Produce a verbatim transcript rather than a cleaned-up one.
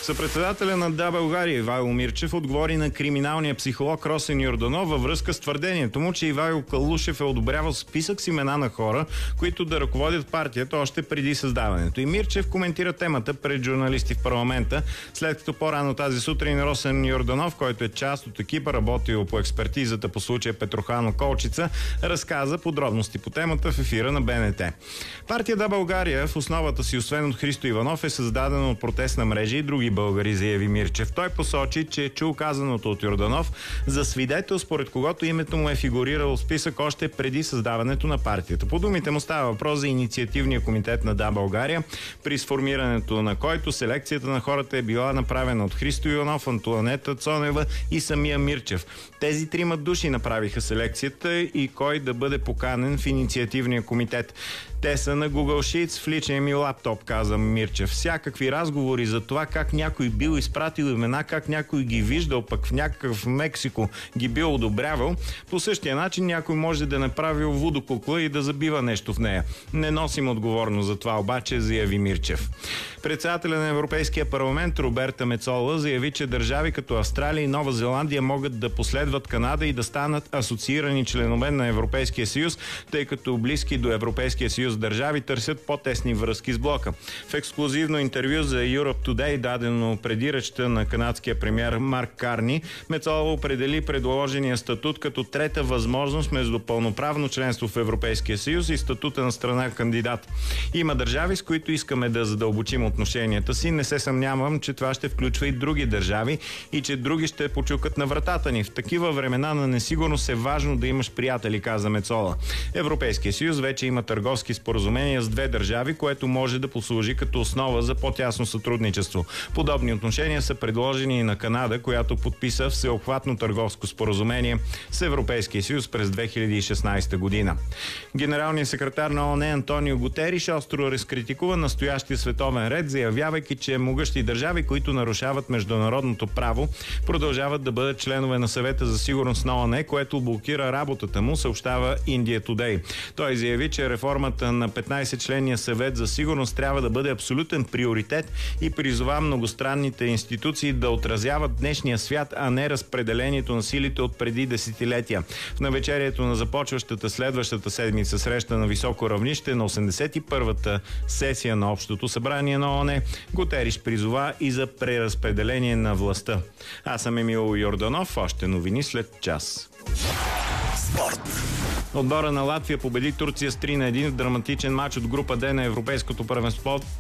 Съпредседателя на Да, България Ивайло Мирчев отговори на криминалния психолог Росен Йорданов във връзка с твърдението му, че Ивайло Калушев е одобрявал списък с имена на хора, които да ръководят партията още преди създаването. И Мирчев коментира темата пред журналисти в парламента, след като по-рано тази сутрин Росен Йорданов, който е част от екипа, работил по експертизата по случая Петрохано-Колчица, разказа подробности по темата в ефира на Б Н Т. Партия Да, България в основата си, освен от Христо Иванов, е създадена от протестна мрежа и други българи, заяви Мирчев. Той посочи, че е чул казаното от Йорданов за свидетел, според когото името му е фигурирало в списък още преди създаването на партията. По думите му става въпрос за инициативния комитет на Да, България, при сформирането на който селекцията на хората е била направена от Христо Иванов, Антоанета Цонева и самия Мирчев. Тези трима души направиха селекцията и кой да бъде поканен в инициативния комитет. Те са на Google Sheets в личния ми лаптоп, каза Мирчев. Всякакви разговори за това как някой бил изпратил имена, как някой ги виждал, пък в някакъв Мексико ги бил одобрявал. По същия начин някой може да направил вудокукла и да забива нещо в нея. Не носим отговорност за това, обаче, заяви Мирчев. Председателя на Европейския парламент Роберта Мецола заяви, че държави като Австралия и Нова Зеландия могат да последват Канада и да станат асоциирани членове на Европейския съюз, тъй като близки до Европейския съюз държави търсят по-тесни връзки с блока. В ексклузивно интервю за Europe Today, дадено преди речта на канадския премиер Марк Карни, Мецола определи предложения статут като трета възможност между пълноправно членство в Европейския съюз и статута на страна кандидат. Има държави, с които искаме да задълбочим отношенията си. Не се съмнявам, че това ще включва и други държави и че други ще почукат на вратата ни. В такива времена на несигурност е важно да имаш приятели, каза Мецола. Европейския съюз вече има търговски споразумения с две държави, което може да послужи като основа за по-тясно сътрудничество. Подобни отношения са предложени и на Канада, която подписа всеобхватно търговско споразумение с Европейския съюз през две хиляди и шестнадесета година. Генералният секретар на ООН Антонио Гутериш остро разкритикува настоящия световен ред, заявявайки, че могъщи държави, които нарушават международното право, продължават да бъдат членове на Съвета за сигурност на ООН, което блокира работата му, съобщава India Today. Той заяви, че реформата на петнадесетчленния съвет за сигурност трябва да бъде абсолютен приоритет и призова многостранните институции да отразяват днешния свят, а не разпределението на силите от преди десетилетия. В навечерието на започващата следващата седмица среща на високо равнище на осемдесет и първата сесия на Общото събрание на ООН, Гутериш призова и за преразпределение на властта. Аз съм Емил Йорданов, още новини след час. Спорт. Отбора на Латвия победи Турция с три на един в драматичен матч от група Д на Европейското първенство